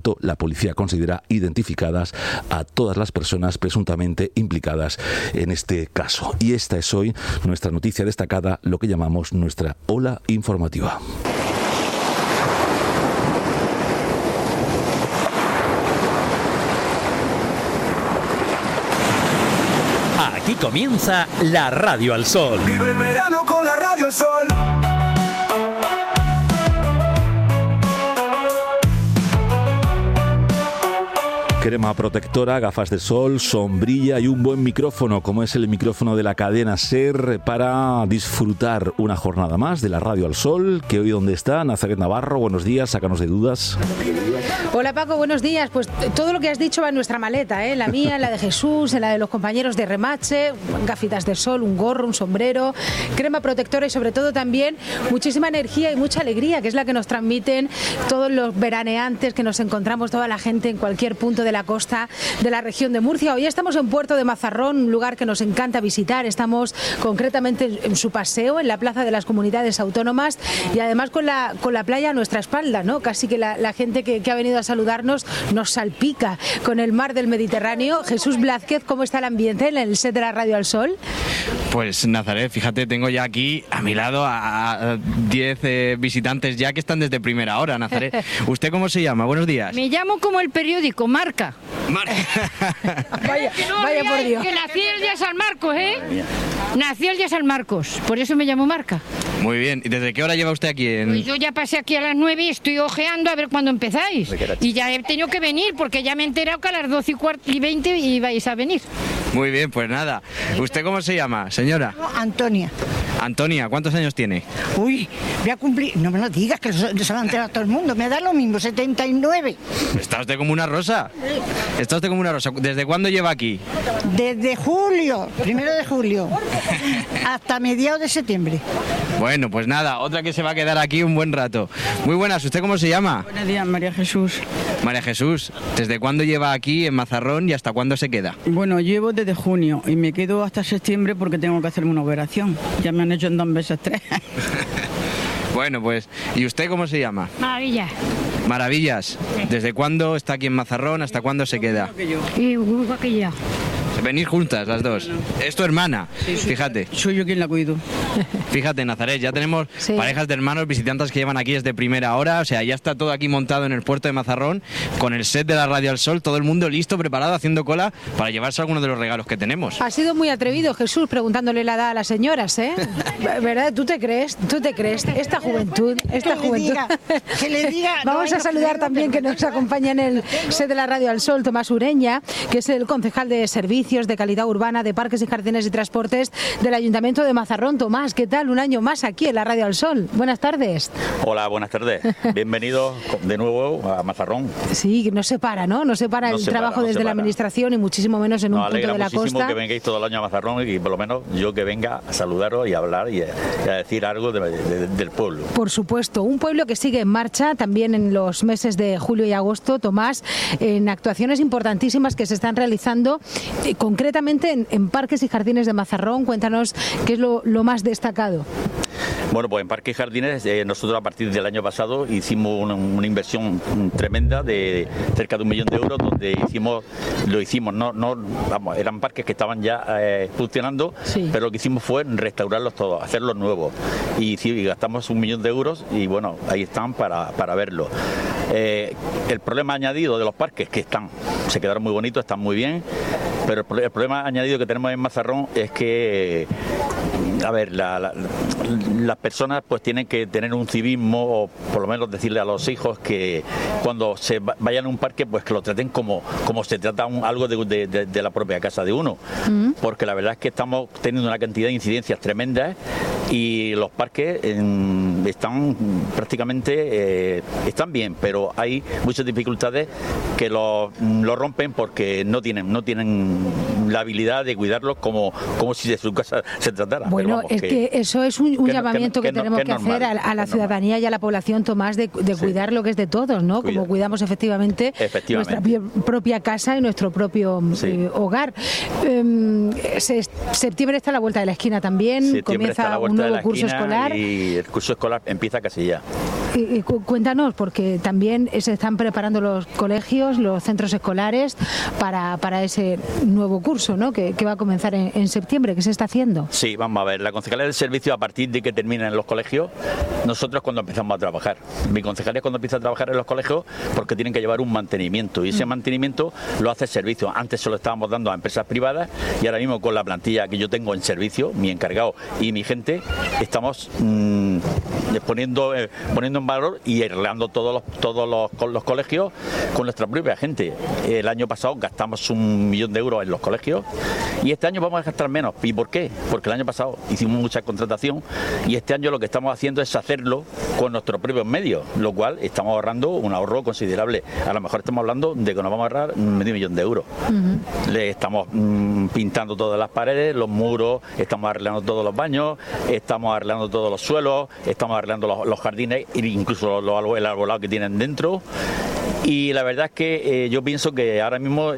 la policía considera identificadas a todas las personas presuntamente implicadas en este caso. Y esta es hoy nuestra noticia destacada, lo que llamamos nuestra ola informativa. Aquí comienza la Radio al Sol. Vive el verano con la Radio al Sol. Crema protectora, gafas de sol, sombrilla y un buen micrófono, como es el micrófono de la cadena SER, para disfrutar una jornada más de la Radio al Sol. Que hoy, ¿dónde está? Nazaret Navarro, buenos días, sácanos de dudas. Hola Paco, buenos días. Pues todo lo que has dicho va en nuestra maleta, ¿eh? La mía, la de Jesús, la de los compañeros de Remache, gafitas de sol, un gorro, un sombrero, crema protectora y sobre todo también muchísima energía y mucha alegría, que es la que nos transmiten todos los veraneantes que nos encontramos, toda la gente en cualquier punto de la costa de la región de Murcia. Hoy estamos en Puerto de Mazarrón, un lugar que nos encanta visitar. Estamos concretamente en su paseo, en la Plaza de las Comunidades Autónomas, y además con la playa a nuestra espalda, ¿no? Casi que la gente que ha venido a saludarnos nos salpica con el mar del Mediterráneo. Jesús Blázquez, ¿cómo está el ambiente en el set de la Radio al Sol? Pues Nazaret, fíjate, tengo ya aquí a mi lado a 10 visitantes ya que están desde primera hora, Nazaret. ¿Usted cómo se llama? Buenos días. Me llamo como el periódico, Marca. Vaya por Dios. Que nací el día de San Marcos, ¿eh? Nací el día de San Marcos, por eso me llamo Marca. Muy bien, ¿y desde qué hora lleva usted aquí? Pues yo ya pasé aquí a las 9 y estoy ojeando a ver cuándo empezáis. Y ya he tenido que venir porque ya me he enterado que a las 12:15 ibais a venir. Muy bien, pues nada. ¿Usted cómo se llama, señora? Antonia. Antonia, ¿cuántos años tiene? Uy, voy a cumplir, no me lo digas, que se lo han enterado todo el mundo, me da lo mismo, 79. ¿Está usted como una rosa? ¿Está usted como una rosa? ¿Desde cuándo lleva aquí? Desde julio, 1 de julio, hasta mediados de septiembre. Bueno, pues nada, otra que se va a quedar aquí un buen rato. Muy buenas, ¿usted cómo se llama? Buenos días, María Jesús. María Jesús, ¿desde cuándo lleva aquí en Mazarrón y hasta cuándo se queda? Bueno, llevo desde junio y me quedo hasta septiembre porque tengo que hacerme una operación. Ya me han hecho en 2 meses 3. Bueno, pues, ¿y usted cómo se llama? Maravilla. Maravillas. ¿Desde cuándo está aquí en Mazarrón? ¿Hasta cuándo se queda? Y igual que ya. Venir juntas las dos. Es tu hermana, fíjate. Soy yo quien la cuido. Fíjate, Nazaret, ya tenemos parejas de hermanos, visitantes que llevan aquí desde primera hora. O sea, ya está todo aquí montado en el puerto de Mazarrón, con el set de la Radio al Sol, todo el mundo listo, preparado, haciendo cola para llevarse algunos de los regalos que tenemos. Ha sido muy atrevido, Jesús, preguntándole la edad a las señoras, ¿eh? ¿Verdad? ¿Tú te crees? Esta juventud, Que le diga. Vamos a saludar también que nos acompaña en el set de la Radio al Sol Tomás Ureña, que es el concejal de Servicios de Calidad Urbana, de Parques y Jardines y Transportes del Ayuntamiento de Mazarrón. Tomás, ¿qué tal? Un año más aquí en la Radio al Sol. Buenas tardes. Hola, buenas tardes. Bienvenidos de nuevo a Mazarrón. Sí, no se para, ¿no? No se para el trabajo desde la Administración y muchísimo menos en un punto de la costa. Muchísimo que vengáis todo el año a Mazarrón y por lo menos yo que venga a saludaros y a hablar y a decir algo del pueblo. Por supuesto, un pueblo que sigue en marcha también en los meses de julio y agosto, Tomás, en actuaciones importantísimas que se están realizando concretamente en Parques y Jardines de Mazarrón. Cuéntanos qué es lo más destacado. Bueno, pues en Parques y Jardines nosotros a partir del año pasado hicimos una inversión tremenda de cerca de 1 millón de euros, donde eran parques que estaban ya funcionando, pero lo que hicimos fue restaurarlos todos, hacerlos nuevos, y gastamos 1 millón de euros y bueno, ahí están para verlos. El problema añadido de los parques, que se quedaron muy bonitos, están muy bien, pero el problema añadido que tenemos en Mazarrón es que, a ver, las personas pues tienen que tener un civismo, o por lo menos decirle a los hijos que cuando se vayan a un parque pues que lo traten como se trata algo de la propia casa de uno, porque la verdad es que estamos teniendo una cantidad de incidencias tremendas y los parques están prácticamente están bien, pero hay muchas dificultades que lo rompen porque no tienen la habilidad de cuidarlos como si de su casa se tratara. Bueno, vamos, es que eso es un llamamiento que tenemos que hacer a la ciudadanía y a la población, Tomás, de cuidar lo que es de todos, ¿no? Como cuidamos efectivamente nuestra propia casa y nuestro propio hogar. Septiembre está a la vuelta de la esquina también, comienza un nuevo curso escolar. Y el curso escolar empieza casi ya. Cuéntanos, porque también se están preparando los colegios, los centros escolares para ese nuevo curso, ¿no? Que va a comenzar en septiembre. ¿Qué se está haciendo? Sí, vamos a ver, la concejalía del servicio, a partir de que terminan los colegios, nosotros cuando empezamos a trabajar. Mi concejalía cuando empieza a trabajar en los colegios, porque tienen que llevar un mantenimiento, y ese mantenimiento lo hace el servicio. Antes se lo estábamos dando a empresas privadas, y ahora mismo con la plantilla que yo tengo en servicio, mi encargado y mi gente, estamos poniendo en valor y arreglando todos los colegios con nuestra propia gente. El año pasado gastamos 1 millón de euros en los colegios, y este año vamos a gastar menos. ¿Y por qué? Porque el año pasado hicimos mucha contratación, y este año lo que estamos haciendo es hacerlo con nuestros propios medios, lo cual estamos ahorrando un ahorro considerable. A lo mejor estamos hablando de que nos vamos a ahorrar medio millón de euros. Le estamos pintando todas las paredes, los muros, estamos arreglando todos los baños, estamos arreglando todos los suelos, estamos arreglando los jardines, incluso el arbolado que tienen dentro. Y la verdad es que yo pienso que ahora mismo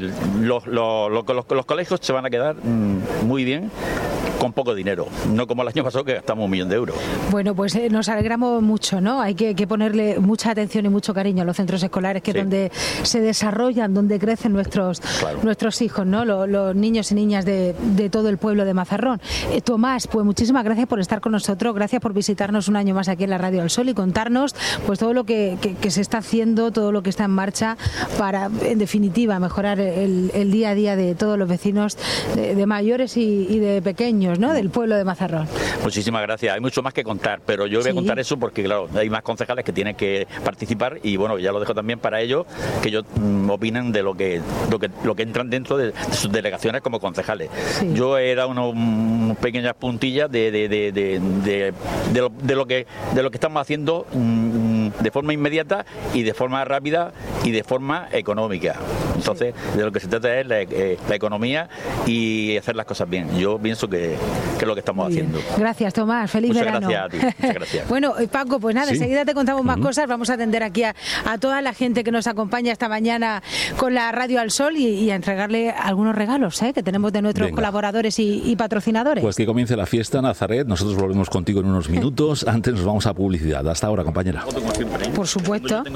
los colegios se van a quedar muy bien con poco dinero, no como el año pasado que gastamos 1 millón de euros. Bueno, pues nos alegramos mucho, ¿no? Hay que ponerle mucha atención y mucho cariño a los centros escolares, que es donde se desarrollan, donde crecen nuestros hijos, ¿no? Los niños y niñas de todo el pueblo de Mazarrón. Tomás, pues muchísimas gracias por estar con nosotros, gracias por visitarnos un año más aquí en la Radio del Sol y contarnos pues todo lo que se está haciendo, todo lo que está en marcha para, en definitiva, mejorar el día a día de todos los vecinos, de mayores y de pequeños, ¿no? Del pueblo de Mazarrón. Muchísimas gracias. Hay mucho más que contar, pero yo voy a contar eso porque, claro, hay más concejales que tienen que participar, y bueno, ya lo dejo también para ellos, que ellos opinen de lo que entran dentro de sus delegaciones como concejales. Yo he dado unas pequeñas puntillas de lo que estamos haciendo de forma inmediata y de forma rápida y de forma económica. Entonces, de lo que se trata es la economía y hacer las cosas bien. Yo pienso que es lo que estamos haciendo. Gracias, Tomás. Feliz verano. Muchas gracias a ti. Muchas gracias. Bueno, Paco, pues nada, enseguida te contamos más cosas. Vamos a atender aquí a toda la gente que nos acompaña esta mañana con la Radio al Sol y a entregarle algunos regalos que tenemos de nuestros colaboradores y patrocinadores. Pues que comience la fiesta, Nazaret. Nosotros volvemos contigo en unos minutos. Antes nos vamos a publicidad. Hasta ahora, compañera. Por supuesto.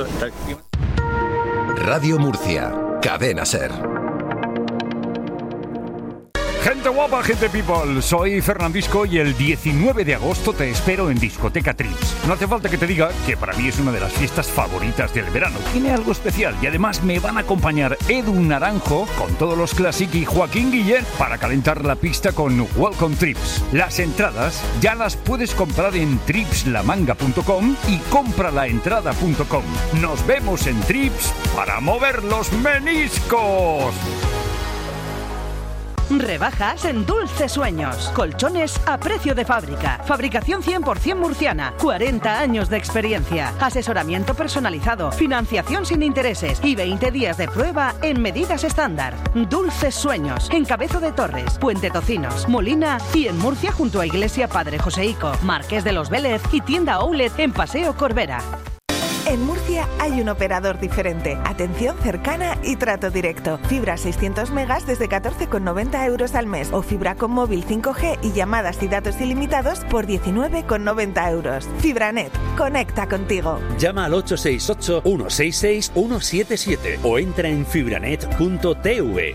Radio Murcia, Cadena Ser. Gente guapa, gente people, soy Fernandisco y el 19 de agosto te espero en Discoteca Trips. No hace falta que te diga que para mí es una de las fiestas favoritas del verano. Tiene algo especial y además me van a acompañar Edu Naranjo con todos los Classic y Joaquín Guillén para calentar la pista con Welcome Trips. Las entradas ya las puedes comprar en tripslamanga.com y compralaentrada.com. Nos vemos en Trips para mover los meniscos. Rebajas en Dulce Sueños. Colchones a precio de fábrica. Fabricación 100% murciana. 40 años de experiencia. Asesoramiento personalizado. Financiación sin intereses. Y 20 días de prueba en medidas estándar. Dulces Sueños. En Cabezo de Torres, Puente Tocinos, Molina y en Murcia junto a Iglesia Padre Joseico, Marqués de los Vélez y tienda Outlet en Paseo Corbera. En Murcia hay un operador diferente, atención cercana y trato directo. Fibra 600 megas desde 14,90 euros al mes o fibra con móvil 5G y llamadas y datos ilimitados por 19,90 euros. Fibranet, conecta contigo. Llama al 868-166-177 o entra en fibranet.tv.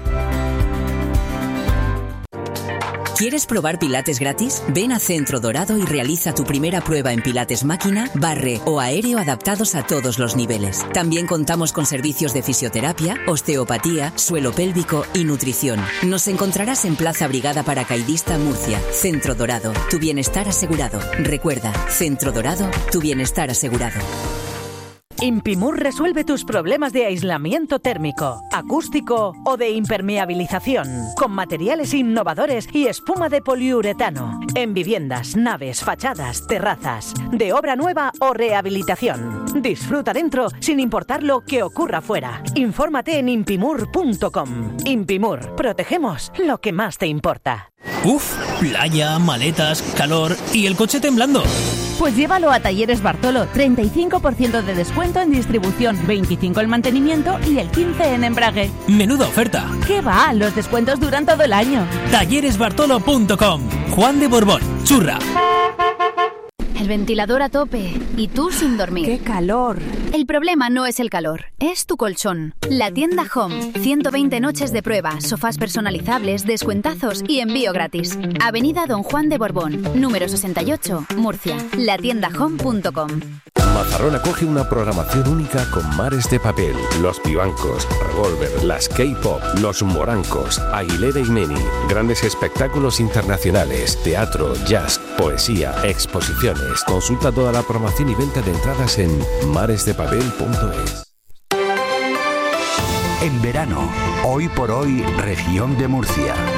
¿Quieres probar Pilates gratis? Ven a Centro Dorado y realiza tu primera prueba en Pilates máquina, barre o aéreo adaptados a todos los niveles. También contamos con servicios de fisioterapia, osteopatía, suelo pélvico y nutrición. Nos encontrarás en Plaza Brigada Paracaidista, Murcia. Centro Dorado, tu bienestar asegurado. Recuerda, Centro Dorado, tu bienestar asegurado. Impimur resuelve tus problemas de aislamiento térmico, acústico o de impermeabilización, con materiales innovadores y espuma de poliuretano, en viviendas, naves, fachadas, terrazas, de obra nueva o rehabilitación. Disfruta dentro sin importar lo que ocurra fuera. Infórmate en impimur.com. Impimur, protegemos lo que más te importa. Uf, playa, maletas, calor y el coche temblando. Pues llévalo a Talleres Bartolo, 35% de descuento en distribución, 25% en mantenimiento y el 15% en embrague. ¡Menuda oferta! ¿Qué va? Los descuentos duran todo el año. Talleresbartolo.com. Juan de Borbón, Churra. el ventilador a tope y tú sin dormir. ¡Qué calor! El problema no es el calor, es tu colchón. La tienda Home, 120 noches de prueba, sofás personalizables, descuentazos y envío gratis. Avenida Don Juan de Borbón, número 68, Murcia. latiendahome.com. Mazarrón acoge una programación única con Mares de Papel, Los Vivancos, Revolver, las K-Pop, Los Morancos, Aguilera y Meni, grandes espectáculos internacionales, teatro, jazz, poesía, exposiciones. Consulta toda la programación y venta de entradas en maresdepapel.es. En verano, hoy por hoy, región de Murcia.